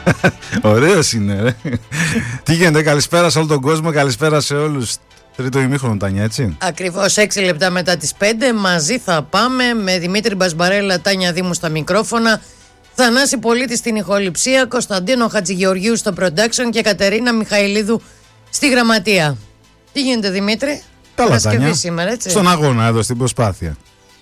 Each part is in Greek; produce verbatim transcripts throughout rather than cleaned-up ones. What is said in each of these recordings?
Ωραίος είναι, ρε. Τι γίνεται, καλησπέρα σε όλο τον κόσμο, καλησπέρα σε όλους. Τρίτο ημίχρονο, Τάνια, έτσι. Ακριβώς, έξι λεπτά μετά τις πέντε. Μαζί θα πάμε με Δημήτρη Μπασμπαρέλα, Τάνια Δήμου στα μικρόφωνα, Θανάση Πολίτη στην ηχοληψία, Κωνσταντίνο Χατζηγεωργίου στο production και Κατερίνα Μιχαηλίδου στη γραμματεία. Τι γίνεται, Δημήτρη? Καλά, Τάνια. Σήμερα, έτσι. Στον αγώνα εδώ, στην προσπάθεια.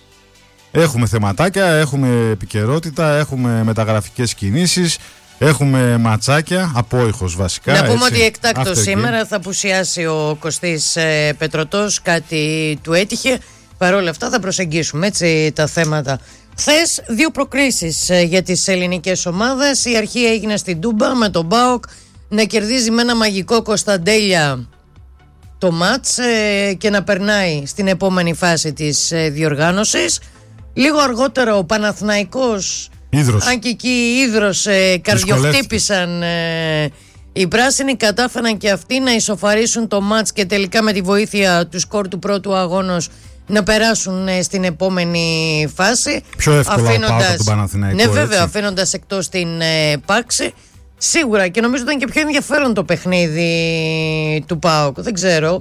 Έχουμε θεματάκια, έχουμε επικαιρότητα, έχουμε μεταγραφικές κινήσεις, έχουμε ματσάκια, απόϊχος βασικά. Να πούμε έτσι, ότι εκτάκτως σήμερα θα απουσιάσει ο Κωστής ε, Πετρωτός, κάτι του έτυχε. Παρ' όλα αυτά θα προσεγγίσουμε έτσι τα θέματα. Χθες δύο προκρίσεις ε, για τις ελληνικές ομάδες. Η αρχή έγινε στην Τούμπα με τον ΠΑΟΚ να κερδίζει με ένα μαγικό Κωνσταντέλια το μάτς ε, και να περνάει στην επόμενη φάση της ε, διοργάνωσης. Λίγο αργότερα ο Παναθηναϊκός, Ίδρος. αν και εκεί οι Ίδρος ε, καρδιοχτύπησαν ε, οι πράσινοι, κατάφεραν και αυτοί να ισοφαρίσουν το μάτς και τελικά με τη βοήθεια του σκορ του πρώτου αγώνος να περάσουν ε, στην επόμενη φάση. Πιο εύκολα από τον Παναθηναϊκό. Ναι, βέβαια, αφήνοντας εκτός την ε, Πάξη. Σίγουρα, και νομίζω ήταν και πιο ενδιαφέρον το παιχνίδι του ΠΑΟΚ. Δεν ξέρω.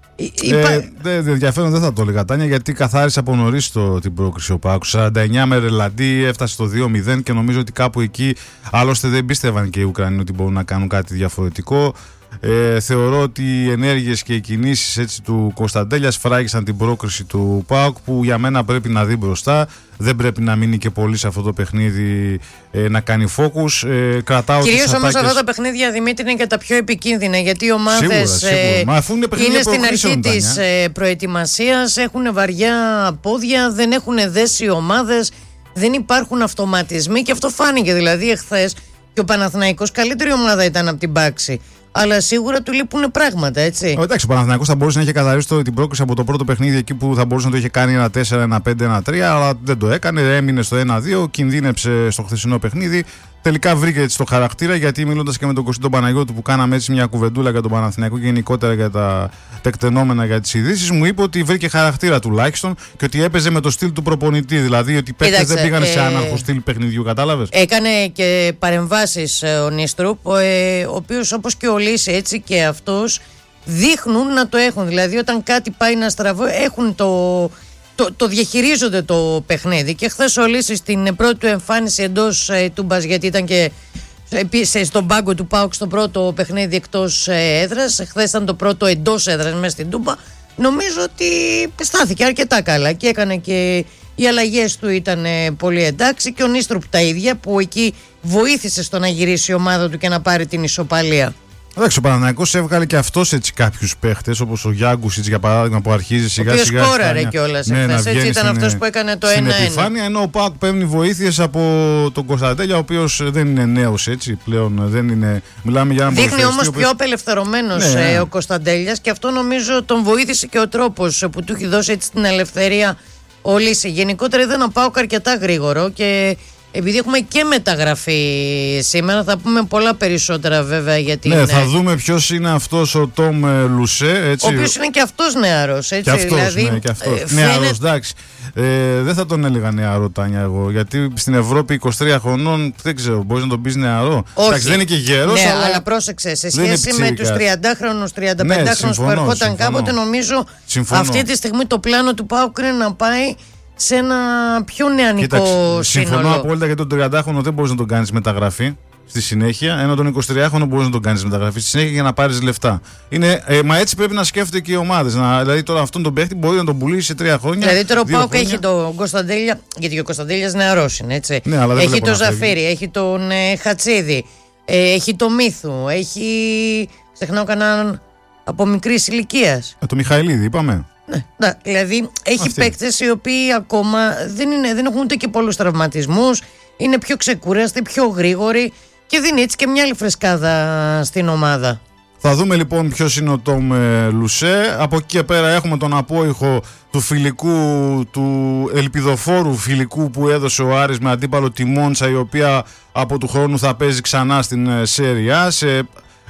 Ε, δε, δε, ενδιαφέρον δεν θα το έλεγα, Τάνια, γιατί καθάρισε από νωρίς την πρόκριση ο ΠΑΟΚ. σαράντα εννιά με ρελαντί, έφτασε στο δύο μηδέν και νομίζω ότι κάπου εκεί, άλλωστε δεν πίστευαν και οι Ουκρανοί ότι μπορούν να κάνουν κάτι διαφορετικό. Ε, θεωρώ ότι οι ενέργειες και οι κινήσεις έτσι, του Κωνσταντέλια σφράγισαν την πρόκριση του ΠΑΟΚ, που για μένα πρέπει να δει μπροστά. Δεν πρέπει να μείνει και πολύ σε αυτό το παιχνίδι, ε, να κάνει focus. Ε, κρατάω Κυρίως όμως ατάκες... αυτά τα παιχνίδια, Δημήτρη, είναι και τα πιο επικίνδυνα, γιατί οι ομάδες ε, είναι, είναι στην αρχή της ε, προετοιμασίας, έχουν βαριά πόδια, δεν έχουν δέσει οι ομάδες, δεν υπάρχουν αυτοματισμοί, και αυτό φάνηκε δηλαδή εχθές. Και ο Παναθηναϊκός καλύτερη ομάδα ήταν από την Πάξη. Αλλά σίγουρα του λείπουν πράγματα, έτσι. Ο, εντάξει, ο Παναθηναϊκός θα μπορούσε να είχε καθαρίσει την πρόκριση από το πρώτο παιχνίδι, εκεί που θα μπορούσε να το είχε κάνει ένα τέσσερα, ένα πέντε, ένα τρία, αλλά δεν το έκανε. Έμεινε στο ένα δύο, κινδύνεψε στο χθεσινό παιχνίδι. Τελικά βρήκε έτσι το χαρακτήρα, γιατί μιλώντας και με τον Κωστή Παναγιώτου, που κάναμε έτσι μια κουβεντούλα για τον Παναθηναϊκό και γενικότερα για τα τεκτενόμενα για τις ειδήσεις, μου είπε ότι βρήκε χαρακτήρα τουλάχιστον και ότι έπαιζε με το στυλ του προπονητή. Δηλαδή ότι οι παίκτες δεν πήγαν ε, σε άναρχο στυλ παιχνιδιού, κατάλαβες. Έκανε και παρεμβάσεις ε, ο Νίστρουπ, ε, ο οποίος όπως και ο Λύση, έτσι και αυτός δείχνουν να το έχουν. Δηλαδή όταν κάτι πάει να στραβώ, έχουν το. Το, το διαχειρίζονται το παιχνίδι. Και χθες ο Λύσης στην πρώτη του εμφάνιση εντός ε, Τούμπας, γιατί ήταν και επίσης στον πάγκο του ΠΑΟΚ στο πρώτο παιχνίδι εκτός ε, έδρας. Χθες ήταν το πρώτο εντός έδρας μέσα στην Τούμπα. Νομίζω ότι στάθηκε αρκετά καλά και έκανε και οι αλλαγές του ήταν ε, πολύ εντάξει. Και ο Νίστρουπ τα ίδια, που εκεί βοήθησε στο να γυρίσει η ομάδα του και να πάρει την ισοπαλία. Εντάξει, ο Παναθηναϊκός έβγαλε και αυτός έτσι κάποιους παίχτες, όπως ο Γιάνγκουσιτς για παράδειγμα, που αρχίζει σιγά σιγά. Ο σιγά. οποίος σκόραρε κιόλας εχθές, έτσι ήταν αυτός που έκανε το ένα ένα. Στην επιφάνεια, ενώ ο ΠΑΟΚ παίρνει βοήθειες από τον Κωνσταντέλια, ο οποίος δεν είναι νέος έτσι πλέον. Δεν είναι, μιλάμε για έναν Δείχνει όμως πιο απελευθερωμένος ναι, ναι. ο Κωνσταντέλιας, και αυτό νομίζω τον βοήθησε και ο τρόπος που του έχει δώσει έτσι την ελευθερία ο Λύση. Γενικότερα είδα να πάω αρκετά γρήγορο, και επειδή έχουμε και μεταγραφή σήμερα, θα πούμε πολλά περισσότερα βέβαια για την. Ναι, θα δούμε ποιος είναι αυτός ο Τόμ Λουσέ. Έτσι. Ο οποίος είναι και αυτός νεαρός. Έτσι, και αυτός, δηλαδή, ναι, και αυτός. Ε, νεαρός, φαίνεται... εντάξει. Ε, δεν θα τον έλεγα νεαρό, Τάνια, εγώ. Γιατί στην Ευρώπη είκοσι τρία χρονών, δεν ξέρω, μπορείς να τον πεις νεαρό. Όχι. Εντάξει, δεν είναι και γέρος. Ναι, αλλά, αλλά πρόσεξε, σε σχέση με τους τριαντάχρονους, τριανταπεντάχρονους ναι, που ερχόταν συμφωνώ. κάποτε, νομίζω συμφωνώ. αυτή τη στιγμή το πλάνο του ΠΑΟΚ είναι να πάει σε ένα πιο νεανικό Κοίταξε, σύνολο. Συμφωνώ απόλυτα, γιατί τον τριαντάχρονο δεν μπορείς να τον κάνεις μεταγραφή στη συνέχεια, ενώ τον εικοσιτριάχρονο μπορείς να τον κάνεις μεταγραφή στη συνέχεια για να πάρεις λεφτά. Είναι, ε, μα έτσι πρέπει να σκέφτονται και οι ομάδες. Να, δηλαδή τώρα αυτόν τον παίχτη μπορεί να τον πουλήσει σε τρία χρόνια. Δηλαδή τώρα ο ΠΑΟΚ έχει τον Κωνσταντέλια, γιατί ο Κωνσταντέλιας νεαρός είναι, έτσι. Ναι, αλλά δεν έχει τον Ζαφύρι, Ζαφύρι, έχει τον ε, Χατσίδη, ε, έχει τον Μύθου, έχει. Ξεχνάω κανέναν από μικρής ηλικίας. Ε, το Μιχαηλίδη, είπαμε. Ναι, ναι, δηλαδή έχει παίκτες οι οποίοι ακόμα δεν, είναι, δεν έχουν ούτε και πολλούς τραυματισμούς, είναι πιο ξεκούραστοι, πιο γρήγοροι και δίνει έτσι και μια άλλη φρεσκάδα στην ομάδα. Θα δούμε λοιπόν ποιος είναι ο Τόμ Λουσέ. Από εκεί και πέρα έχουμε τον απόϊχο του φιλικού, του ελπιδοφόρου φιλικού που έδωσε ο Άρης με αντίπαλο τη Μόντσα, η οποία από του χρόνου θα παίζει ξανά στην Σέρια σε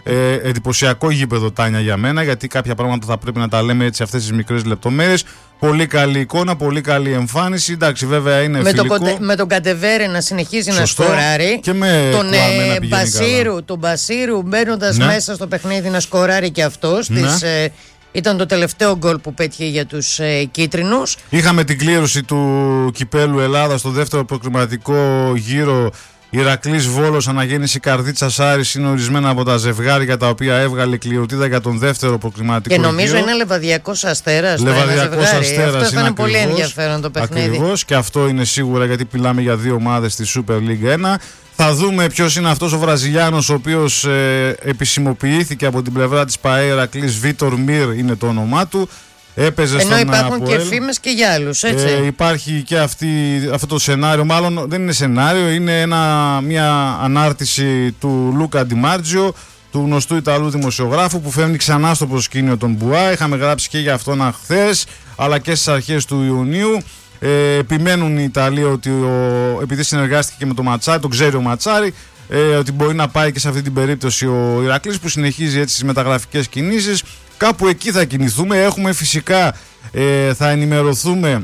Ε, εντυπωσιακό γήπεδο, Τάνια, για μένα, γιατί κάποια πράγματα θα πρέπει να τα λέμε έτσι, αυτές τις μικρές λεπτομέρειες. Πολύ καλή εικόνα, πολύ καλή εμφάνιση. Εντάξει, βέβαια είναι με φιλικό. Το, με τον Κατεβέρε να συνεχίζει Σωστό. να σκοράρει. Και με τον ε, Μπασίρου, τον Μπασίρου μπαίνοντας ναι. μέσα στο παιχνίδι να σκοράρει και αυτός. Ναι. Της, ε, ήταν το τελευταίο γκολ που πέτυχε για τους ε, κίτρινους. Είχαμε την κλήρωση του Κυπέλου Ελλάδα στο δεύτερο προκριματικό γύρο. Ηρακλής Βόλος, Αναγέννηση Καρδίτσας Άρης είναι ορισμένα από τα ζευγάρια τα οποία έβγαλε κληροτίδα για τον δεύτερο προκριματικό γύρο. Και νομίζω γύρο. Είναι Λεβαδιακός Αστέρας. Λεβαδιακός Αστέρας. Αυτό θα είναι ακριβώς, πολύ ενδιαφέρον το παιχνίδι. Ακριβώς, και αυτό είναι σίγουρα, γιατί μιλάμε για δύο ομάδες στη Super League ένα. Θα δούμε ποιος είναι αυτός ο Βραζιλιάνος ο οποίος ε, επισημοποιήθηκε από την πλευρά της ΠΑΕ Ηρακλής. Βίτορ Μιρ είναι το όνομά του. Έπαιζε Ενώ στον υπάρχουν Αποέλ. Και φήμες και για άλλους, έτσι. Ε, υπάρχει και αυτή, αυτό το σενάριο, μάλλον δεν είναι σενάριο, είναι ένα, μια ανάρτηση του Λούκα Ντιμάρτζιο, του γνωστού Ιταλού δημοσιογράφου, που φέρνει ξανά στο προσκήνιο τον Μπουά. Είχαμε γράψει και για αυτόν χθες, αλλά και στις αρχές του Ιουνίου. Ε, επιμένουν οι Ιταλοί ότι ο, επειδή συνεργάστηκε και με τον Ματσάρι, τον ξέρει ο Ματσάρι, ε, ότι μπορεί να πάει και σε αυτή την περίπτωση ο Ηρακλής, που συνεχίζει έτσι τις μεταγραφικές κινήσεις. Κάπου εκεί θα κινηθούμε. Έχουμε φυσικά, ε, θα ενημερωθούμε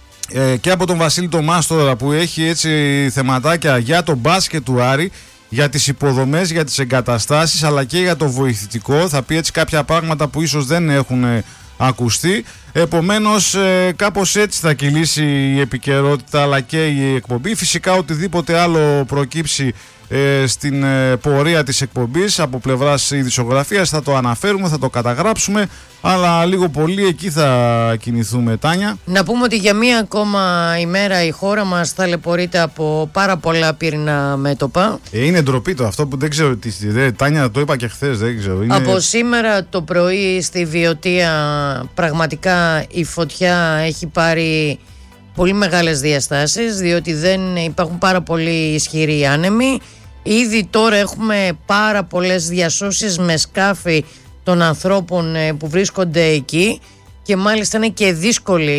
ε, και από τον Βασίλη τον Μάστορα, που έχει έτσι θεματάκια για το μπάσκετ του Άρη, για τις υποδομές, για τις εγκαταστάσεις, αλλά και για το βοηθητικό. Θα πει έτσι κάποια πράγματα που ίσως δεν έχουν ε, ακουστεί. Επομένως ε, κάπως έτσι θα κυλήσει η επικαιρότητα, αλλά και η εκπομπή. Φυσικά οτιδήποτε άλλο προκύψει ε, στην ε, πορεία της εκπομπής από πλευράς ειδησιογραφίας θα το αναφέρουμε, θα το καταγράψουμε, αλλά λίγο πολύ εκεί θα κινηθούμε, Τάνια. Να πούμε ότι για μία ακόμα ημέρα η χώρα μας ταλαιπωρείται από πάρα πολλά πύρινα μέτωπα. Ε, είναι ντροπή το αυτό που δεν ξέρω τι. Δε, Τάνια, το είπα και χθες, δεν ξέρω. Είναι... Από σήμερα το πρωί στη Βιωτία πραγματικά η φωτιά έχει πάρει πολύ μεγάλες διαστάσεις, διότι δεν υπάρχουν πάρα πολύ ισχυροί άνεμοι. Ήδη τώρα έχουμε πάρα πολλές διασώσεις με σκάφη των ανθρώπων που βρίσκονται εκεί, και μάλιστα είναι και δύσκολη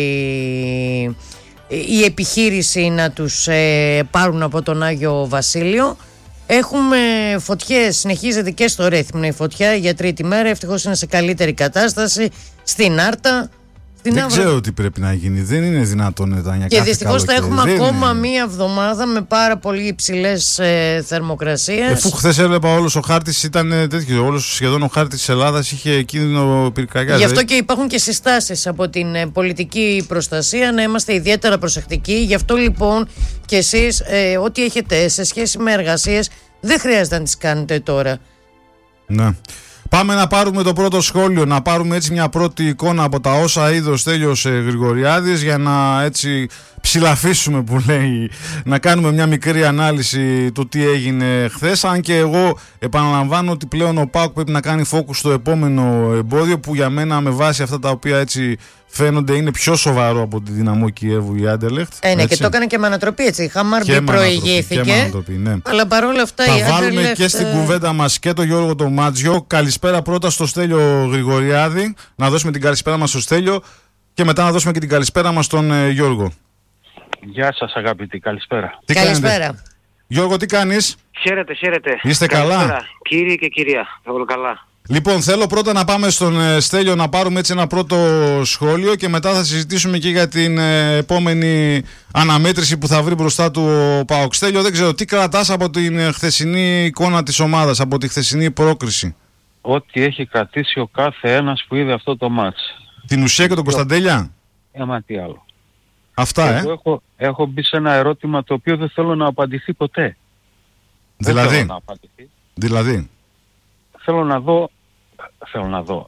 η επιχείρηση να τους πάρουν από τον Άγιο Βασίλειο. Έχουμε φωτιές, συνεχίζεται και στο Ρέθυμνο η φωτιά για τρίτη μέρα, ευτυχώς είναι σε καλύτερη κατάσταση, στην Άρτα. Δεν Άβρα... ξέρω τι πρέπει να γίνει. Δεν είναι δυνατόν, Τάνια. Και δυστυχώς θα έχουμε δεν ακόμα είναι... μία εβδομάδα με πάρα πολύ υψηλές ε, θερμοκρασίες. Εφού χθες έβλεπα όλος ο χάρτης ήταν τέτοιο. Όλος σχεδόν ο χάρτης της Ελλάδας είχε κίνδυνο πυρκαγιάς. Γι' αυτό και υπάρχουν και συστάσεις από την ε, πολιτική προστασία να είμαστε ιδιαίτερα προσεκτικοί. Γι' αυτό λοιπόν και εσείς ε, ό,τι έχετε σε σχέση με εργασίες δεν χρειάζεται να τις κάνετε τώρα. Ναι. Πάμε να πάρουμε το πρώτο σχόλιο, να πάρουμε έτσι μια πρώτη εικόνα από τα όσα είδε ο Στέλιος Γρηγοριάδης, για να έτσι ψηλαφίσουμε, που λέει, να κάνουμε μια μικρή ανάλυση του τι έγινε χθες. Αν και εγώ επαναλαμβάνω ότι πλέον ο ΠΑΟΚ πρέπει να κάνει focus στο επόμενο εμπόδιο, που για μένα με βάση αυτά τα οποία έτσι φαίνονται είναι πιο σοβαρό από τη Δυναμό Κιέβου η Άντερλεχτ. Ε, ναι, και το έκανε και με ανατροπή, έτσι. Η Χαμάρμπι προηγήθηκε. Ανατροπή, ναι. Αλλά παρόλα αυτά θα η βάλουμε Άντερλεχτ... και στην κουβέντα μας και τον Γιώργο τον Μάτζιο. Καλησπέρα πρώτα στο Στέλιο Γρηγοριάδη. Να δώσουμε την καλησπέρα μας στο Στέλιο και μετά να δώσουμε και την καλησπέρα μας στον ε, Γιώργο. Γεια σας αγαπητοί, καλησπέρα. Τι καλησπέρα. Κάνετε? Γιώργο, τι κάνεις? Χαίρετε, χαίρετε. Είστε καλησπέρα. Καλά? Κύριε και κυρία, όλο καλά. Λοιπόν, θέλω πρώτα να πάμε στον Στέλιο να πάρουμε έτσι ένα πρώτο σχόλιο, και μετά θα συζητήσουμε και για την ε, επόμενη αναμέτρηση που θα βρει μπροστά του ο ΠΑΟΚ. Στέλιο, δεν ξέρω, τι κρατάς από την χθεσινή εικόνα της ομάδας, από τη χθεσινή πρόκριση? Ό,τι έχει κρατήσει ο κάθε ένας που είδε αυτό το μάτς. Την ουσία και τον Κωνσταντέλια? Ε, μα τι άλλο. Αυτά, Εγώ ε. έχω, έχω μπει σε ένα ερώτημα το οποίο δεν θέλω να απαντηθεί ποτέ. Δηλαδή, δεν θέλω να απαντηθεί. δηλαδή. Θέλω να δω, θέλω να δω.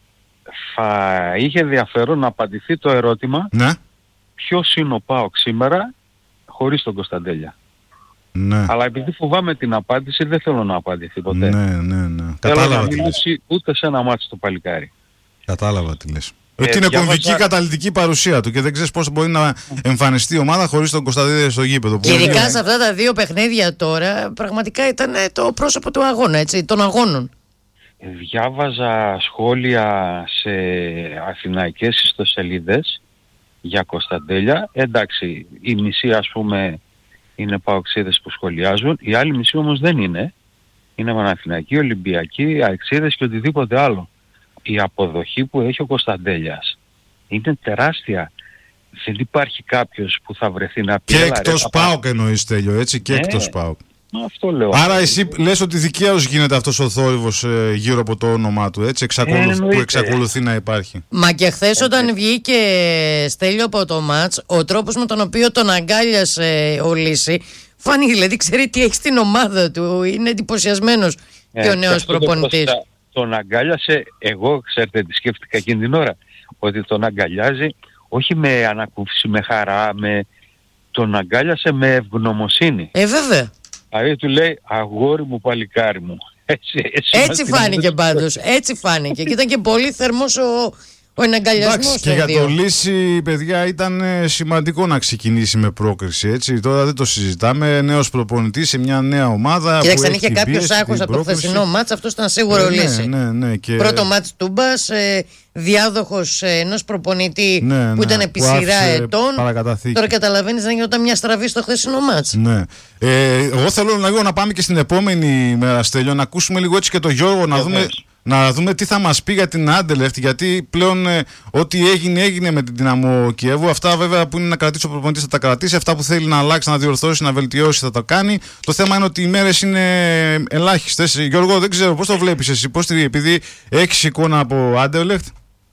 Θα είχε ενδιαφέρον να απαντηθεί το ερώτημα, ναι, ποιος είναι ο ΠΑΟΚ σήμερα χωρίς τον Κωνσταντέλια. Ναι. Αλλά επειδή φοβάμαι την απάντηση δεν θέλω να απαντηθεί ποτέ. Ναι, ναι, ναι. Θέλω Κατάλαβα να τι μιλήσει λες. ούτε σε ένα μάτι το παλικάρι. Κατάλαβα τι λες. Ε, Ότι είναι διάβασα... κομβική καταλυτική παρουσία του και δεν ξέρεις πώς μπορεί να εμφανιστεί η ομάδα χωρίς τον Κωνσταντέλια στο γήπεδο. Και ειδικά σε αυτά τα δύο παιχνίδια τώρα, πραγματικά ήταν το πρόσωπο του αγώνα, έτσι, των αγώνων. Διάβαζα σχόλια σε αθηναϊκές ιστοσελίδες για Κωνσταντέλια. Εντάξει, η μισή ας πούμε είναι παοξίδες που σχολιάζουν, η άλλη μισή όμως δεν είναι. Είναι Παναθηναϊκοί, Ολυμπιακοί, Αεξίδες και οτιδήποτε άλλο. Η αποδοχή που έχει ο Κωνσταντέλιας είναι τεράστια. Δεν υπάρχει κάποιος που θα βρεθεί να πει... Και εκτός ΠΑΟΚ εννοείς, Τέλειο, έτσι, και ναι, εκτός ΠΑΟΚ. Αυτό λέω. Άρα εσύ λες ότι δικαίως γίνεται αυτός ο θόρυβος ε, γύρω από το όνομά του, έτσι, εξακολουθ, ε, που εξακολουθεί να υπάρχει. Μα και χθες όταν βγήκε, Στέλιο, από το μάτς, ο τρόπος με τον οποίο τον αγκάλιασε ο Λύση, φάνηκε, δηλαδή ξέρει τι έχει στην ομάδα του, είναι εντυπωσιασμένος ε, και ο νέος προπονητής. Το, τον αγκάλιασε, εγώ ξέρετε τι σκέφτηκα εκείνη την ώρα, ότι τον αγκαλιάζει όχι με ανακούφιση, με χαρά, με... τον αγκάλιασε με ευγνωμοσύνη. Ε, βέβαια. Δηλαδή του λέει, αγόρι μου, παλικάρι μου. Έτσι, έτσι, έτσι φάνηκε πάντως, έτσι φάνηκε. Και ήταν και πολύ θερμός ο, ο εναγκαλιασμός. Και για το Λύση, παιδιά, ήταν σημαντικό να ξεκινήσει με πρόκριση. Έτσι. Τώρα δεν το συζητάμε. Νέος προπονητής σε μια νέα ομάδα. Κοίταξε, αν είχε κάποιος άγχος από το χθεσινό μάτς, αυτό ήταν σίγουρο ε, Λύση. Ναι, ναι, ναι, και... Πρώτο μάτς Τούμπας, ε, διάδοχος ενός προπονητή ναι, ναι, που ήταν επί σειρά ετών. Τώρα καταλαβαίνεις να γινόταν μια στραβή στο χθεσινό μάτς. Ναι. Ε, εγώ θέλω λίγο να πάμε και στην επόμενη μέρα, Στέλιο, να ακούσουμε λίγο έτσι και τον Γιώργο, να δούμε. Να δούμε τι θα μας πει για την Άντερλεχτ, γιατί πλέον ε, ό,τι έγινε έγινε με την Δυναμό Κιέβου. Αυτά βέβαια που είναι να κρατήσει ο προπονητής θα τα κρατήσει, αυτά που θέλει να αλλάξει, να διορθώσει, να βελτιώσει θα το κάνει. Το θέμα είναι ότι οι μέρες είναι ελάχιστες. Γιώργο, δεν ξέρω πώς το βλέπεις εσύ, πώς τη, επειδή έχεις εικόνα από Άντερλεχτ.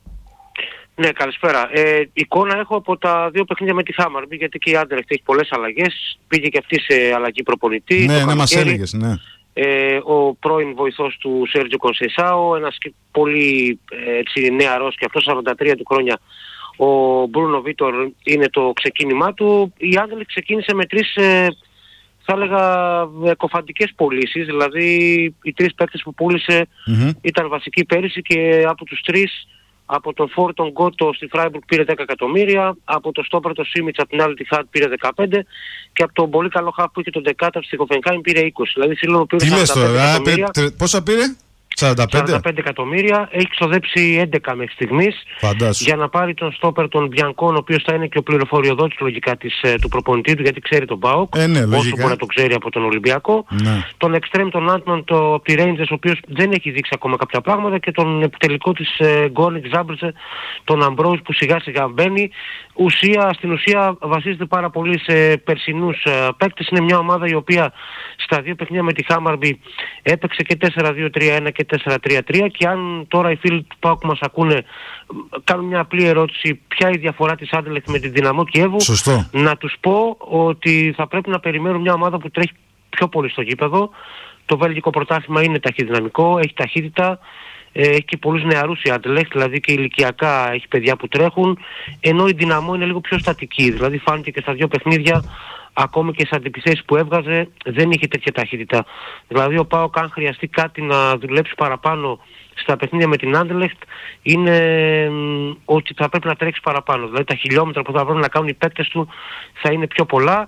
Ναι, καλησπέρα. Ε, εικόνα έχω από τα δύο παιχνίδια με τη Χάμαρμπι, γιατί και η Άντερλεχτ έχει πολλές αλλαγές. Πήγε και αυτή σε αλλαγή προπονητή. Ναι, ναι, μας έλεγες, ναι. Ε, ο πρώην βοηθός του Σέρτζιο Κονσεϊσάο, ένας πολύ έτσι, νεαρός και αυτός σαράντα τρία του χρόνια, ο Μπρούνο Βίτορ είναι το ξεκίνημά του. Η Άντερλεχτ ξεκίνησε με τρεις ε, θα έλεγα κοφαντικές πωλήσεις, δηλαδή οι τρεις παίκτες που πούλησε mm-hmm. ήταν βασικοί πέρυσι και από τους τρεις, από τον Φόρ τον Γκότο στη Φράιμπουργκ πήρε δέκα εκατομμύρια, από το στόπερ το Σίμιτς από την άλλη τη Χάτ πήρε δεκαπέντε και από τον πολύ καλό χαφ που είχε τον Δεκάτα στη Χοφενχάιμ πήρε είκοσι. Δηλαδή σύλλογο πήρε σαράντα πέντε εκατομμύρια. Πόσα πήρε? σαράντα πέντε. σαράντα πέντε εκατομμύρια, έχει ξοδέψει έντεκα μέχρι στιγμής. Φαντάσου. Για να πάρει τον στόπερ τον Μπιανκόν, ο οποίος θα είναι και ο πληροφοριοδότης λογικά της, του προπονητή του, γιατί ξέρει τον ΠΑΟΚ, ε, ναι, όσο μπορεί να το ξέρει από τον Ολυμπιακό. Ναι. Τον Εξτρέμ τον Άντμαν το, από τη Rangers, ο οποίος δεν έχει δείξει ακόμα κάποια πράγματα, και τον επιτελικό της ε, Γκόρνικ Ζάμπρτσε, τον Αμπρόους, που σιγά σιγά μπαίνει. Ουσία, στην ουσία βασίζεται πάρα πολύ σε περσινούς ε, παίκτες. Είναι μια ομάδα η οποία στα δύο παιχνίδια με τη Χάμαρμπι έπαιξε και τέσσερα δύο τρία ένα και τέσσερα τρία τρία, και αν τώρα οι φίλοι του ΠΑΟΚ μας ακούνε, κάνουν μια απλή ερώτηση, ποια είναι η διαφορά της Άντερλεχτ με την Δυναμό Κιέβου, σωστό. Να τους πω ότι θα πρέπει να περιμένουν μια ομάδα που τρέχει πιο πολύ στο γήπεδο. Το βέλγικο πρωτάθλημα είναι ταχυδυναμικό, έχει ταχύτητα, έχει και πολλούς νεαρούς η Άντερλεχτ, δηλαδή και ηλικιακά έχει παιδιά που τρέχουν, ενώ η Δυναμό είναι λίγο πιο στατική, δηλαδή φάνηκε και στα δύο παιχνίδια, ακόμη και στις αντιπιθέσεις που έβγαζε δεν είχε τέτοια ταχύτητα. Δηλαδή ο ΠΑΟΚ, αν χρειαστεί κάτι να δουλέψει παραπάνω στα παιχνίδια με την Άντερλεχτ, είναι μ, ότι θα πρέπει να τρέξει παραπάνω. Δηλαδή τα χιλιόμετρα που θα πρέπει να κάνουν οι παίκτες του θα είναι πιο πολλά.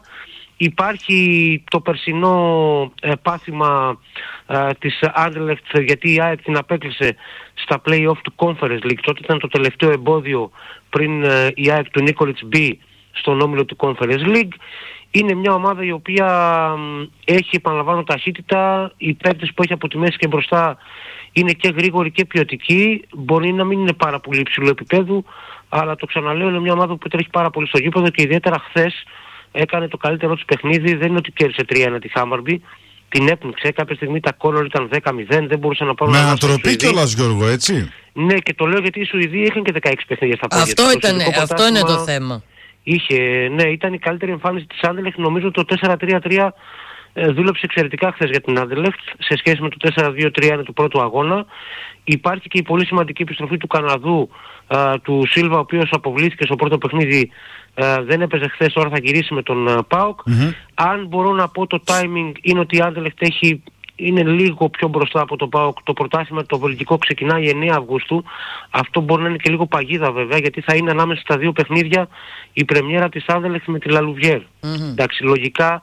Υπάρχει το περσινό ε, πάθημα ε, της Άντερλεχτ, γιατί η ΑΕΚ την απέκλεισε στα play-off του Conference League. Τότε ήταν το τελευταίο εμπόδιο πριν ε, η ΑΕΚ του Νίκολιτς μπει στον όμιλο του Conference League. Είναι μια ομάδα η οποία έχει, επαναλαμβάνω, ταχύτητα. Οι παίκτες που έχει από τη μέση και μπροστά είναι και γρήγοροι και ποιοτικοί. Μπορεί να μην είναι πάρα πολύ υψηλού επίπεδου, αλλά το ξαναλέω, είναι μια ομάδα που τρέχει πάρα πολύ στο γήπεδο, και ιδιαίτερα χθες έκανε το καλύτερο της παιχνίδι. Δεν είναι ότι κέρδισε τρία ένα τη Χάμαρμπι, την έπνιξε. Κάποια στιγμή τα κόρνερ ήταν δέκα μηδέν, δεν μπορούσε να πάρουν. Με ανατροπή κιόλας, Γιώργο, έτσι. Ναι, και το λέω γιατί οι Σουηδοί είχαν και δεκαέξι παιχνίδια στα πόδια. Αυτό, ήταν, αυτό είναι το θέμα. Είχε, ναι, ήταν η καλύτερη εμφάνιση της Άντερλεχτ. Νομίζω το τέσσερα τρία τρία ε, δούλεψε εξαιρετικά χθες για την Άντερλεχτ σε σχέση με το τέσσερα δύο τρία ένα του πρώτου αγώνα. Υπάρχει και η πολύ σημαντική επιστροφή του Καναδού, ε, του Σίλβα, ο οποίος αποβλήθηκε στο πρώτο παιχνίδι, ε, δεν έπαιζε χθες, τώρα θα γυρίσει με τον ε, ΠΑΟΚ. Mm-hmm. Αν μπορώ να πω, το timing είναι ότι η Άντερλεχτ έχει... είναι λίγο πιο μπροστά από το ΠΑΟΚ. Το πρωτάθλημα το βελγικό ξεκινάει εννέα Αυγούστου. Αυτό μπορεί να είναι και λίγο παγίδα βέβαια, γιατί θα είναι ανάμεσα στα δύο παιχνίδια η πρεμιέρα της Άντερλεχτ με τη Λαλουβιέρ. Mm-hmm. Εντάξει, λογικά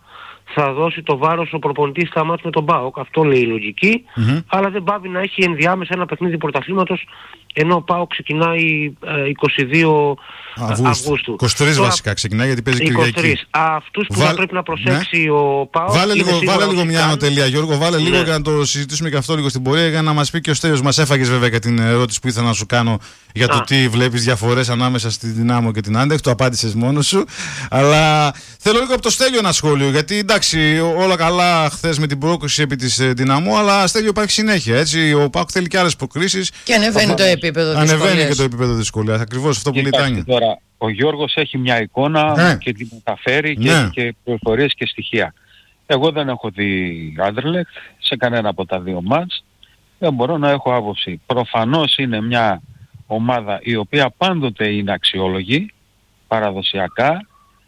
θα δώσει το βάρος ο προπονητής στα μάτς με τον ΠΑΟΚ. Αυτό λέει η λογική, Mm-hmm. αλλά δεν πάβει να έχει ενδιάμεσα ένα παιχνίδι πρωταθλήματος, ενώ ο ΠΑΟΚ ξεκινάει ε, είκοσι δύο Αυγούστου. είκοσι τρεις Τώρα, βασικά ξεκινάει γιατί παίζει είκοσι τρεις. Κυριακή. Αυτούς που Βάλ... θα πρέπει να προσέξει ναι. ο ΠΑΟΚ. Βάλε λίγο, βάλε λίγο μια ανωτελεία, Γιώργο, βάλε ναι. λίγο για να το συζητήσουμε και αυτό λίγο στην πορεία, για να μας πει και ο Στέλιος. Μας έφαγες βέβαια και την ερώτηση που ήθελα να σου κάνω για το Α. τι βλέπεις διαφορές ανάμεσα στη Δυνάμο και την Άντερλεχτ. Το απάντησες μόνος σου. Αλλά θέλω λίγο από το Στέλιο ένα σχόλιο, γιατί εντάξει, όλα καλά χθες με την πρόκριση επί της Δυναμό, αλλά Στέλιο υπάρχει συνέχεια. Έτσι. Ο ΠΑΟΚ θέλει και άλλες προκρίσεις. Και ανεβαίνει το επίπεδο δυσκολίας. Ανεβαίνει και το επίπεδο δυσκολίας. Ακριβώς αυτό που λέει η Τάνια. Τώρα, ο Γιώργος έχει μια εικόνα ναι. και τη μεταφέρει και, ναι. και πληροφορίες και στοιχεία. Εγώ δεν έχω δει Άντερλεχτ σε κανένα από τα δύο μάτς. Δεν μπορώ να έχω άποψη. Προφανώς είναι μια ομάδα η οποία πάντοτε είναι αξιόλογη, παραδοσιακά.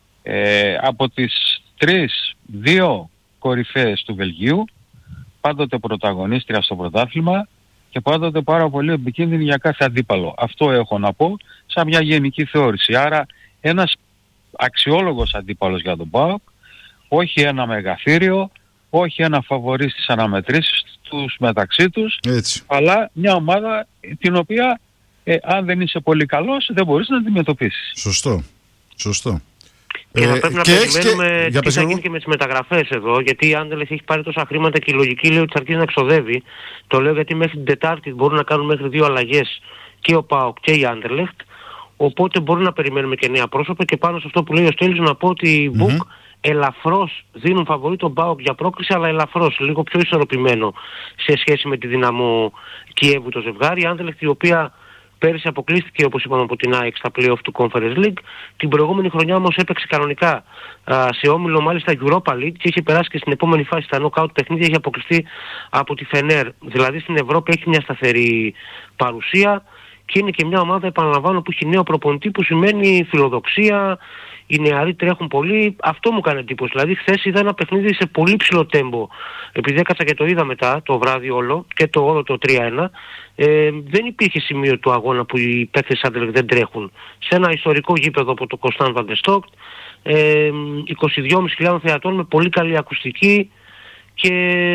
Ε, από τις τρεις, δύο κορυφαίες του Βελγίου, πάντοτε πρωταγωνίστρια στο πρωτάθλημα και πάντοτε πάρα πολύ επικίνδυνη για κάθε αντίπαλο. Αυτό έχω να πω σαν μια γενική θεώρηση. Άρα ένας αξιόλογος αντίπαλος για τον ΠΑΟΚ, όχι ένα μεγαθύριο, όχι ένα φαβορί στις αναμετρήσεις τους μεταξύ τους, έτσι. Αλλά μια ομάδα την οποία ε, αν δεν είσαι πολύ καλός δεν μπορείς να αντιμετωπίσεις. Σωστό, σωστό. Και θα πρέπει να περιμένουμε και... τι θα γίνει και με τις μεταγραφές εδώ, γιατί η Άντερλεχτ έχει πάρει τόσα χρήματα και η λογική λέει ότι θα αρχίσει να ξοδεύει. Το λέω γιατί μέχρι την Τετάρτη μπορούν να κάνουν μέχρι δύο αλλαγές και ο ΠΑΟΚ και η Άντερλεχτ, οπότε μπορούμε να περιμένουμε και νέα πρόσωπα. Και πάνω σε αυτό που λέει ο Στέλιος να πω ότι οι Μπουκ mm-hmm. ελαφρώς δίνουν φαβορί τον ΠΑΟΚ για πρόκριση, αλλά ελαφρώς, λίγο πιο ισορροπημένο σε σχέση με τη Δυναμό Κιέβου το ζευγάρι. Η Άντερλεχτ, η οποία πέρυσι αποκλείστηκε, όπως είπαμε, από την ΑΕΚ στα play-off του Conference League. Την προηγούμενη χρονιά όμως έπαιξε κανονικά α, σε όμιλο μάλιστα Europa League και είχε περάσει και στην επόμενη φάση στα knockout παιχνίδια, έχει αποκλειστεί από τη Φενέρ. Δηλαδή στην Ευρώπη έχει μια σταθερή παρουσία και είναι και μια ομάδα, επαναλαμβάνω, που έχει νέο προπονητή, που σημαίνει φιλοδοξία. Οι νεαροί τρέχουν πολύ. Αυτό μου κάνει εντύπωση. Δηλαδή, χθες είδα ένα παιχνίδι σε πολύ ψηλό τέμπο. Επειδή έκατσα και το είδα μετά το βράδυ όλο και το όλο το τρία ένα, ε, δεν υπήρχε σημείο του αγώνα που οι παίκτες Άντερλεχτ δεν τρέχουν. Σε ένα ιστορικό γήπεδο από το Κωνσταντ Βαντεστόκτ, ε, είκοσι δυόμισι χιλιάδες θεατών με πολύ καλή ακουστική. Και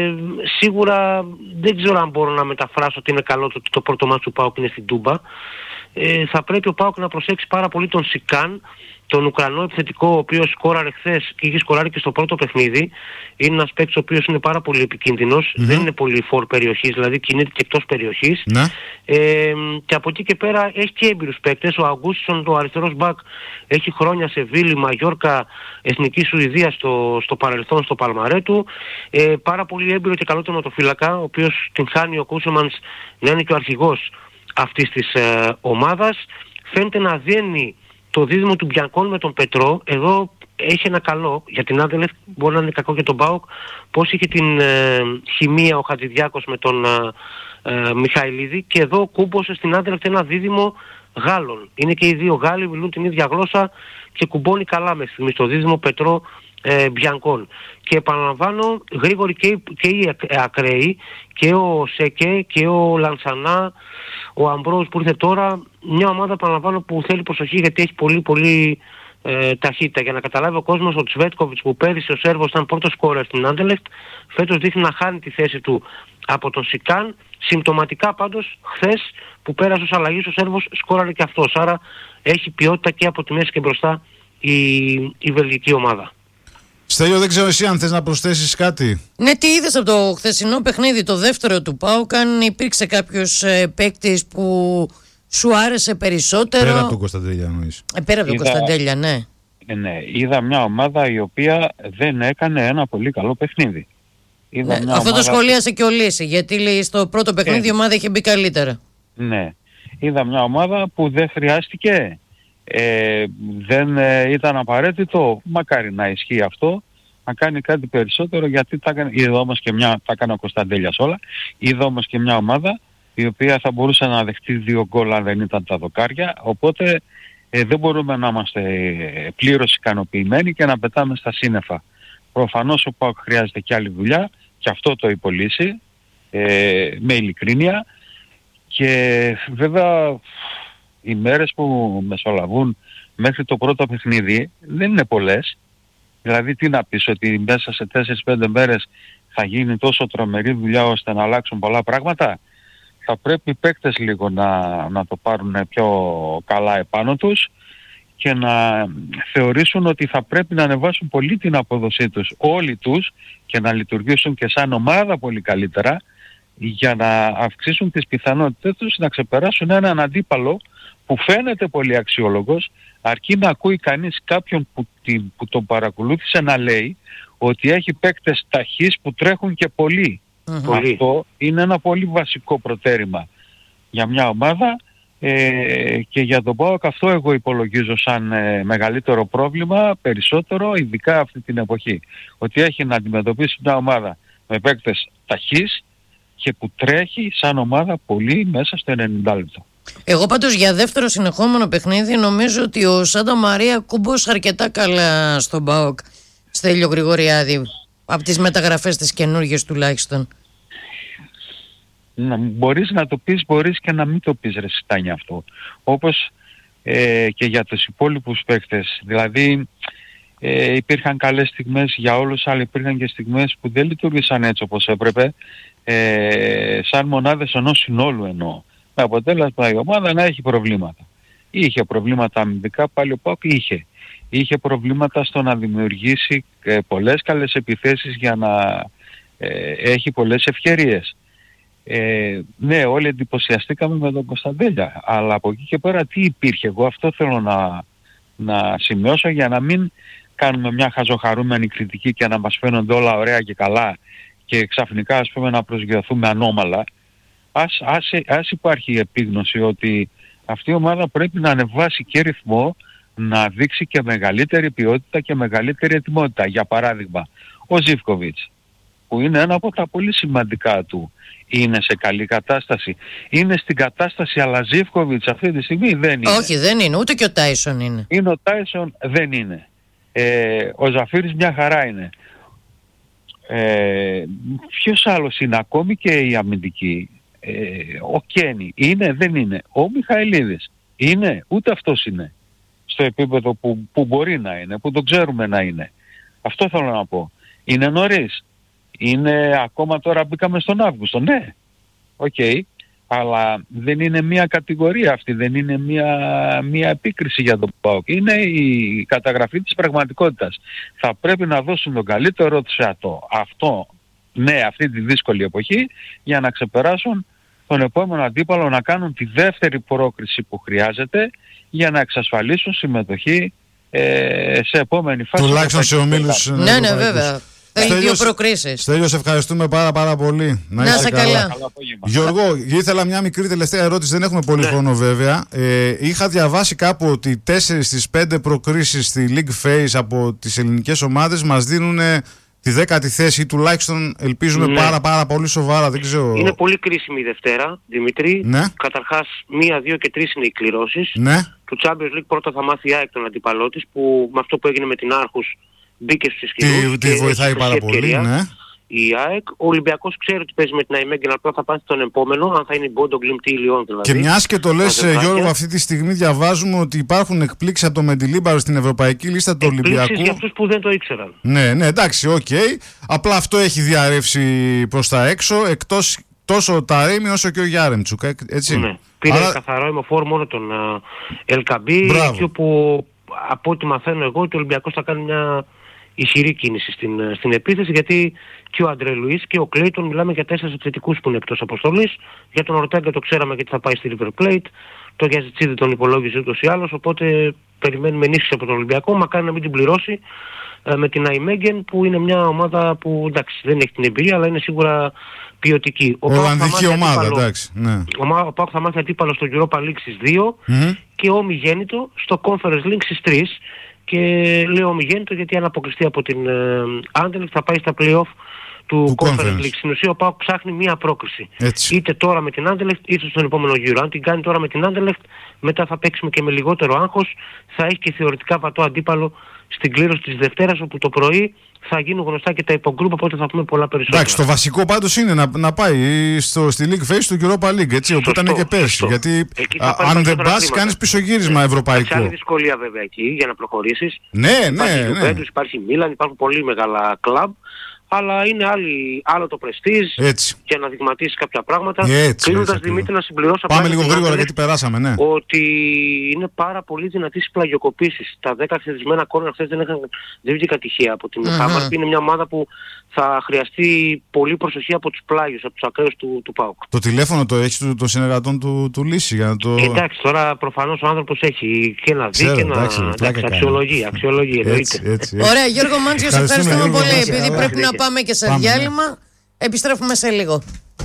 σίγουρα δεν ξέρω αν μπορώ να μεταφράσω ότι είναι καλό το ότι το πρώτο μάτσο του ΠΑΟΚ είναι στην Τούμπα. Ε, θα πρέπει ο ΠΑΟΚ να προσέξει πάρα πολύ τον Σικάν, τον Ουκρανό επιθετικό, ο οποίος σκόραρε χθες και είχε σκοράρει και στο πρώτο παιχνίδι. Είναι ένας παίκτης ο οποίος είναι πάρα πολύ επικίνδυνος, mm-hmm. δεν είναι πολύ φορ περιοχής, δηλαδή κινείται και εκτός περιοχής. Ναι. Ε, και από εκεί και πέρα έχει και έμπειρους παίκτες. Ο Αγκούστισον, το αριστερός μπακ, έχει χρόνια σε Βίλη, Μαγιόρκα, Εθνική Σουηδία στο, στο παρελθόν, στο παλμαρέ του. Ε, πάρα πολύ έμπειρο και καλό τερματοφύλακα, ο οποίος την χάνει ο Κούσεμανς να είναι και ο αρχηγός αυτής της ε, ομάδας. Φαίνεται να δένει το δίδυμο του Μπιανκόν με τον Πετρό. Εδώ έχει ένα καλό για την Άντερλεχτ, μπορεί να είναι κακό για τον ΠΑΟΚ, πώς είχε την ε, χημεία ο Χατζηδιάκος με τον ε, ε, Μιχαηλίδη, και εδώ κούμποσε στην Άντερλεχτ ένα δίδυμο Γάλλων. Είναι και οι δύο Γάλλοι, μιλούν την ίδια γλώσσα και κουμπώνει καλά με στιγμή στο δίδυμο Πετρό ε, Μπιανκόν. Και επαναλαμβάνω, γρήγοροι και, και οι ακραίοι, και ο Σεκέ και ο Λανσανά, ο Αμπρόους που ήρθε τώρα, μια ομάδα, επαναλαμβάνω, που θέλει προσοχή γιατί έχει πολύ πολύ ε, ταχύτητα. Για να καταλάβει ο κόσμος, ο Τσβέτκοβιτς που πέρυσι ο Σέρβος ήταν πρώτος σκόρερ στην Άντερλεχτ, φέτος δείχνει να χάνει τη θέση του από τον Σικάν. Συμπτωματικά πάντως χθες που πέρασε ως αλλαγής ο Σέρβος σκόραρε και αυτός. Άρα έχει ποιότητα και από τη μέση και μπροστά η, η βελγική ομάδα. Στέλιο, δεν ξέρω εσύ αν θες να προσθέσεις κάτι. Ναι, τι είδες από το χθεσινό παιχνίδι, το δεύτερο του ΠΑΟΚ, αν υπήρξε κάποιος ε, παίκτης που σου άρεσε περισσότερο? Πέρα από τον Κωνσταντέλια εννοείς? Ε, πέρα από τον Κωνσταντέλια, ναι. Ε, ναι. Είδα μια ομάδα η οποία δεν έκανε ένα πολύ καλό παιχνίδι. Ναι, αυτό ομάδα... το σχολίασε και ο Λύση, γιατί λέει στο πρώτο παιχνίδι η ομάδα είχε μπει καλύτερα. Ναι. Είδα μια ομάδα που δεν χρειάστηκε, ε, δεν ε, ήταν απαραίτητο, μακάρι να ισχύει αυτό, να κάνει κάτι περισσότερο, γιατί τα έκανε, είδα όμως και μια, τα έκανε ο Κωνσταντέλιας όλα, είδα όμως και μια ομάδα η οποία θα μπορούσε να δεχτεί δύο γκολ αν δεν ήταν τα δοκάρια, οπότε ε, δεν μπορούμε να είμαστε πλήρως ικανοποιημένοι και να πετάμε στα σύννεφα. Προφανώς ο ΠΑΟΚ χρειάζεται και άλλη δουλειά, και αυτό το υπολύσει ε, με ειλικρίνεια, και βέβαια οι μέρες που μεσολαβούν μέχρι το πρώτο παιχνίδι δεν είναι πολλές. Δηλαδή τι να πεις, ότι μέσα σε τέσσερις πέντε μέρες θα γίνει τόσο τρομερή δουλειά ώστε να αλλάξουν πολλά πράγματα? Θα πρέπει οι παίκτες λίγο να, να το πάρουν πιο καλά επάνω τους και να θεωρήσουν ότι θα πρέπει να ανεβάσουν πολύ την απόδοσή τους όλοι τους και να λειτουργήσουν και σαν ομάδα πολύ καλύτερα, για να αυξήσουν τις πιθανότητες τους να ξεπεράσουν έναν αντίπαλο που φαίνεται πολύ αξιόλογος, αρκεί να ακούει κανείς κάποιον που, την, που τον παρακολούθησε να λέει ότι έχει παίκτες ταχείς που τρέχουν και πολύ. Mm-hmm. Αυτό είναι ένα πολύ βασικό προτέρημα για μια ομάδα, ε, και για τον ΠΑΟΚ αυτό εγώ υπολογίζω σαν ε, μεγαλύτερο πρόβλημα, περισσότερο ειδικά αυτή την εποχή, ότι έχει να αντιμετωπίσει μια ομάδα με παίκτες ταχείς και που τρέχει σαν ομάδα πολύ μέσα στο ενενήντα λεπτό. Εγώ πάντως για δεύτερο συνεχόμενο παιχνίδι νομίζω ότι ο Σάντα Μαρία κούμπωσε αρκετά καλά στον ΠΑΟΚ, Στέλιο Γρηγοριάδη, από τις μεταγραφές τις καινούργιες τουλάχιστον. Να, μπορείς να το πεις, μπορείς και να μην το πεις ρε Σιτάνια αυτό. Όπως ε, και για τους υπόλοιπους παίκτες. Δηλαδή ε, υπήρχαν καλές στιγμές για όλους, αλλά υπήρχαν και στιγμές που δεν λειτουργήσαν έτσι όπως έπρεπε, ε, σαν μονάδες ενός συνόλου εννοώ. Με αποτέλεσμα η ομάδα να έχει προβλήματα. Είχε προβλήματα αμυντικά, πάλι ο ΠΑΟΚ είχε. Είχε προβλήματα στο να δημιουργήσει ε, πολλές καλές επιθέσεις για να ε, έχει πολλές ευκαιρίες. Ε, ναι, όλοι εντυπωσιαστήκαμε με τον Κωνσταντέλια, αλλά από εκεί και πέρα τι υπήρχε? Εγώ αυτό θέλω να, να σημειώσω, για να μην κάνουμε μια χαζοχαρούμενη κριτική και να μας φαίνονται όλα ωραία και καλά και ξαφνικά ας πούμε να προσγειωθούμε ανώμαλα. Ας, ας, ας υπάρχει η επίγνωση ότι αυτή η ομάδα πρέπει να ανεβάσει και ρυθμό, να δείξει και μεγαλύτερη ποιότητα και μεγαλύτερη ετοιμότητα. Για παράδειγμα, ο Ζίβκοβιτς, που είναι ένα από τα πολύ σημαντικά του, είναι σε καλή κατάσταση? Είναι στην κατάσταση, αλλά Ζίβκοβιτς αυτή τη στιγμή δεν είναι. Όχι, δεν είναι, ούτε και ο Τάισον είναι. Είναι ο Τάισον, δεν είναι. Ε, ο Ζαφύρης μια χαρά είναι. Ε, ποιος άλλος είναι? Ακόμη και η αμυντική. Ε, ο Κένι είναι, δεν είναι. Ο Μιχαηλίδης είναι, ούτε αυτός είναι στο επίπεδο που, που μπορεί να είναι, που το ξέρουμε να είναι. Αυτό θέλω να πω. Είναι νωρίς. Είναι ακόμα, τώρα μπήκαμε στον Αύγουστο, ναι, οκ, okay, αλλά δεν είναι μια κατηγορία αυτή, δεν είναι μια, μια επίκριση για τον ΠΑΟΚ. Είναι η καταγραφή της πραγματικότητας. Θα πρέπει να δώσουν τον καλύτερο τους ατό. Αυτό, ναι, αυτή τη δύσκολη εποχή, για να ξεπεράσουν τον επόμενο αντίπαλο, να κάνουν τη δεύτερη πρόκριση που χρειάζεται για να εξασφαλίσουν συμμετοχή ε, σε επόμενη φάση. Τουλάχιστον σε ομίλους. Ναι, ναι, βέβαια. Θέλει δύο προκρίσεις. Στέλιο, σε ευχαριστούμε πάρα πάρα πολύ. Να, να είσαι καλά. καλά. Γιώργο, ήθελα μια μικρή τελευταία ερώτηση, δεν έχουμε πολύ ναι. χρόνο βέβαια. Ε, είχα διαβάσει κάπου ότι τέσσερις στις πέντε προκρίσεις στη League Phase από τις ελληνικές ομάδες μας δίνουν τη δέκατη θέση, ή τουλάχιστον ελπίζουμε ναι. πάρα πάρα πολύ σοβαρά. Δεν ξέρω. Είναι πολύ κρίσιμη η Δευτέρα, Δημήτρη. Ναι. Καταρχάς, μία, δύο και τρεις είναι οι κληρώσεις. Ναι. Του Champions League πρώτα θα μάθει η ΑΕΚ τον αντίπαλό της, που με αυτό που έγινε με την Άρχους μπήκε στους ισχυρούς. Τι, τι βοηθάει πάρα πολύ, ναι. Η ΑΕΚ, ο Ολυμπιακός ξέρει ότι παίζει με την Αϊμέγγεν, απλά θα πάει στον επόμενο, αν θα είναι η Μπόντο, Γκλιμπτή ή Λιόν δηλαδή. Και μιας και το λες, Γιώργο, αυτή τη στιγμή διαβάζουμε ότι υπάρχουν εκπλήξεις από το Μεντιλίμπαρο στην ευρωπαϊκή λίστα του Ολυμπιακού. Εκπλήξεις για αυτούς που δεν το ήξεραν. Ναι, ναι, εντάξει, οκ. Okay. Απλά αυτό έχει διαρρεύσει προς τα έξω, εκτός τόσο ο Ταρέμι όσο και ο Γιάρεμτσουκ, έτσι. Ναι. Πήρε Άρα... καθαρό ημοφόρ μόνο τον uh, Ελκαμπή, εκεί όπου από ό,τι μαθαίνω εγώ, ότι ο Ολυμπιακός θα κάνει μια ισχυρή κίνηση στην, στην επίθεση, γιατί και ο Αντρέ Λουίς και ο Κλέιτον, μιλάμε για τέσσερις επιθετικούς που είναι εκτός αποστολής. Για τον Ορτέγκα το ξέραμε γιατί θα πάει στη River Plate. Το Γιαζιτσίδη τον υπολόγιζε ούτως ή άλλως, οπότε περιμένουμε ενίσχυση από τον Ολυμπιακό, μακάρι να μην την πληρώσει ε, με την Αϊμέγγεν, που είναι μια ομάδα που εντάξει δεν έχει την εμπειρία, αλλά είναι σίγουρα ποιοτική. Ο Ολλανδική ομάδα, αντίπαλο, εντάξει. Ναι. Ο ΠΑΟΚ θα μάθει αντίπαλο στο Europa League στις δύο mm-hmm. και ομιγέννητο στο Conference League στις τρεις. Και λέω ομιγέννητο γιατί αν αποκλειστεί από την Anderlecht θα πάει στα play-off του, του Conference League. Στην ουσία ο ΠΑΟΚ ψάχνει μία πρόκριση. Έτσι. Είτε τώρα με την Anderlecht είτε στον επόμενο γύρο. Αν την κάνει τώρα με την Anderlecht, μετά θα παίξουμε και με λιγότερο άγχος, θα έχει και θεωρητικά βατό αντίπαλο στην κλήρωση της Δευτέρας, όπου το πρωί θα γίνουν γνωστά και τα υπογκρούπ, οπότε θα πούμε πολλά περισσότερα. Εντάξει, το βασικό πάντως είναι να, να πάει στο, στη League Phase του Europa League, έτσι, όπου ήταν και πέρσι. Γιατί α, αν δεν πας, κάνεις πισωγύρισμα ευρωπαϊκό. Υπάρχει άλλη δυσκολία βέβαια εκεί για να προχωρήσεις. Ναι, ναι, υπάρχει ναι. Juventus, υπάρχει Μίλαν, υπάρχουν πολύ μεγάλα κλαμπ. Αλλά είναι άλλη, άλλο το πρεστίζ και να δειγματίσεις κάποια πράγματα. Κλείνοντας, Δημήτρη, να συμπληρώσω. Πάμε λίγο γρήγορα γιατί περάσαμε, ναι. Ότι είναι πάρα πολύ δυνατή στις πλαγιοκοπήσεις. Τα δέκα χαιρισμένα κόρνερ χθες δεν είχαν δεν βγήκε κατηχεία από την Χάμαρπη. Mm-hmm. Είναι μια ομάδα που θα χρειαστεί πολύ προσοχή από τους πλάγιους, από τους ακραίους του, του ΠΑΟΚ. Το τηλέφωνο το έχει των συνεργατών του, του Λύση για να το... Εντάξει, τώρα προφανώς ο άνθρωπος έχει και να δει και να αξιολογεί. Αξιολογεί, εννοείται. Ωραία, Γιώργο Μάντσιο, σε ευχαριστούμε πολύ. Επειδή πρέπει να πάμε και σε διάλειμμα, επιστρέφουμε σε λίγο.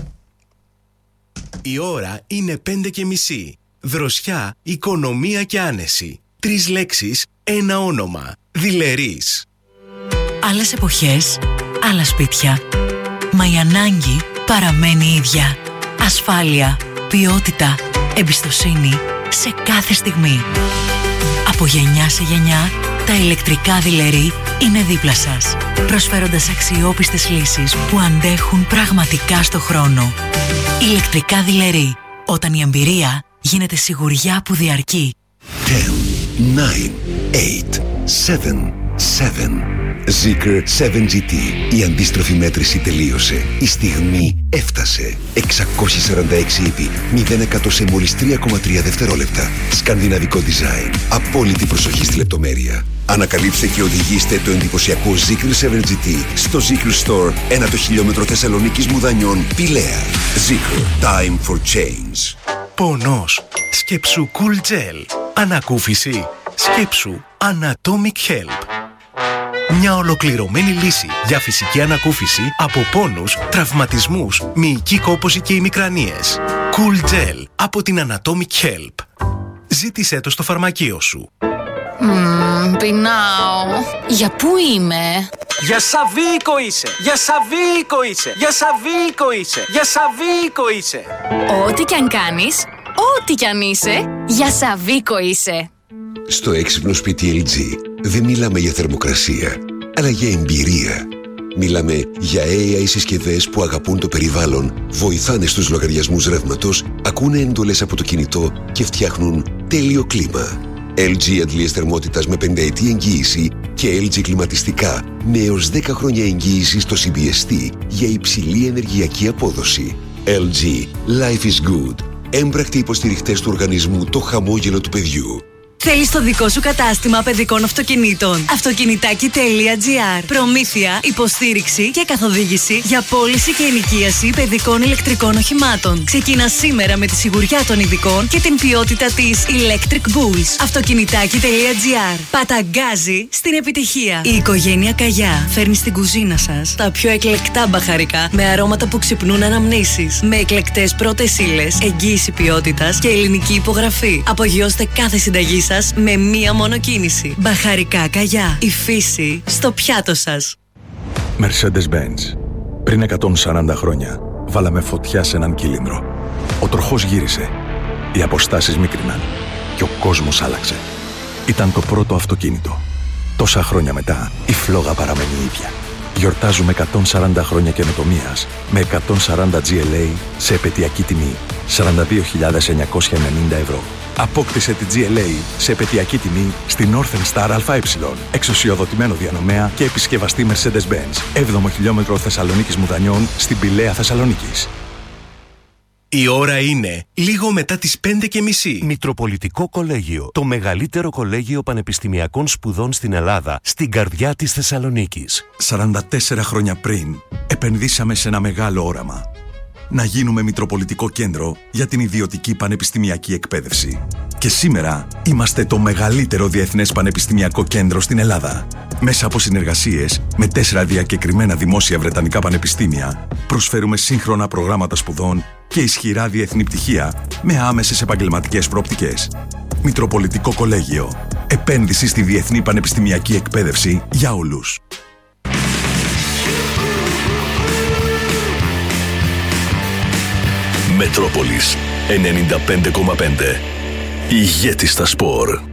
Η ώρα είναι πέντε και μισή. Δροσιά, οικονομία και άνεση. Τρεις λέξεις, ένα όνομα. Δειλερής. Άλλες εποχές, άλλα σπίτια. Μα η ανάγκη παραμένει ίδια. Ασφάλεια, ποιότητα, εμπιστοσύνη σε κάθε στιγμή. Από γενιά σε γενιά, τα ηλεκτρικά Δειλερή είναι δίπλα σας, προσφέροντας αξιόπιστες λύσεις που αντέχουν πραγματικά στο χρόνο. Ηλεκτρικά Δειλερή, όταν η εμπειρία γίνεται σιγουριά που διαρκεί. δέκα, εννιά, οκτώ, επτά, επτά. Zeekr σέβεν τζι τι. Η αντίστροφη μέτρηση τελείωσε. Η στιγμή έφτασε. εξακόσια σαράντα έξι ύπη, μηδέν εκατό σε μόλις τρία κόμμα τρία δευτερόλεπτα. Σκανδιναβικό design. Απόλυτη προσοχή στη λεπτομέρεια. Ανακαλύψτε και οδηγήστε το εντυπωσιακό Zeekr σέβεν τζι τι στο Zeekr Store, ένα το χιλιόμετρο Θεσσαλονίκης Μουδανιών, Πηλαία. Zeekr. Time for change. Πονός. Σκέψου Cool Gel. Ανακούφιση. Σκέψου Anatomic Help. Μια ολοκληρωμένη λύση για φυσική ανακούφιση από πόνους, τραυματισμούς, μυϊκή κόπωση και ημικρανίες. Cool Gel από την Anatomic Help. Ζήτησέ το στο φαρμακείο σου. Μμμ, πεινάω. Για πού είμαι? Για Σαβίκο είσαι! Για Σαβίκο είσαι! Για Σαβίκο είσαι! Για Σαβίκο είσαι! Ό,τι κι αν κάνεις, ό,τι κι αν είσαι, για Σαβίκο είσαι. Στο έξυπνο σπίτι ελ τζι δεν μιλάμε για θερμοκρασία, αλλά για εμπειρία. Μιλάμε για έι άι συσκευές που αγαπούν το περιβάλλον, βοηθάνε στους λογαριασμούς ρεύματος, ακούνε εντολές από το κινητό και φτιάχνουν τέλειο κλίμα. ελ τζι αντλίες θερμότητας με πενταετή εγγύηση και ελ τζι κλιματιστικά με έως δέκα χρόνια εγγύηση στο σι μπι ες τι για υψηλή ενεργειακή απόδοση. ελ τζι. Life is good. Έμπρακτοι υποστηριχτές του οργανισμού Το Χαμόγελο του Παιδιού. Θέλεις το δικό σου κατάστημα παιδικών αυτοκινήτων? Αυτοκινητάκι τελεία τζι άρ. Προμήθεια, υποστήριξη και καθοδήγηση για πώληση και ενοικίαση παιδικών ηλεκτρικών οχημάτων. Ξεκινά σήμερα με τη σιγουριά των ειδικών και την ποιότητα της Electric Bulls. Αυτοκινητάκι τελεία τζι άρ. Παταγκάζει στην επιτυχία. Η οικογένεια Καγιά φέρνει στην κουζίνα σας τα πιο εκλεκτά μπαχαρικά με αρώματα που ξυπνούν αναμνήσεις. Με εκλεκτές πρώτες ύλες, εγγύηση ποιότητας και ελληνική υπογραφή. Απογειώστε κάθε συνταγή σας με μία μόνο κίνηση. Μπαχαρικά Καγιά. Η φύση στο πιάτο σας. Mercedes-Benz. Πριν εκατόν σαράντα χρόνια βάλαμε φωτιά σε έναν κύλινδρο. Ο τροχός γύρισε. Οι αποστάσεις μίκριναν. Και ο κόσμος άλλαξε. Ήταν το πρώτο αυτοκίνητο. Τόσα χρόνια μετά η φλόγα παραμένει ίδια. Γιορτάζουμε εκατόν σαράντα χρόνια καινοτομίας με εκατόν σαράντα τζι ελ έι σε επαιτειακή τιμή σαράντα δύο χιλιάδες εννιακόσια ενενήντα ευρώ. Απόκτησε τη τζι ελ έι σε επαιτειακή τιμή στη Northern Star ΑΕ, εξουσιοδοτημένο διανομέα και επισκευαστή Mercedes-Benz, έβδομο χιλιόμετρο Θεσσαλονίκης Μουδανιών στην Πηλαία Θεσσαλονίκης. Η ώρα είναι λίγο μετά τις πέντε και μισή. Μητροπολιτικό Κολέγιο, το μεγαλύτερο κολέγιο πανεπιστημιακών σπουδών στην Ελλάδα, στην καρδιά της Θεσσαλονίκης. σαράντα τέσσερα χρόνια πριν, επενδύσαμε σε ένα μεγάλο όραμα. Να γίνουμε Μητροπολιτικό Κέντρο για την ιδιωτική πανεπιστημιακή εκπαίδευση. Και σήμερα είμαστε το μεγαλύτερο διεθνές πανεπιστημιακό κέντρο στην Ελλάδα. Μέσα από συνεργασίες με τέσσερα διακεκριμένα δημόσια βρετανικά πανεπιστήμια, προσφέρουμε σύγχρονα προγράμματα σπουδών και ισχυρά διεθνή πτυχία με άμεσες επαγγελματικές προοπτικές. Μητροπολιτικό Κολέγιο. Επένδυση στη διεθνή πανεπιστημιακή εκπαίδευση για όλους. Μετρόπολης ενενήντα πέντε κόμμα πέντε. Ηγέτη στα σπορ.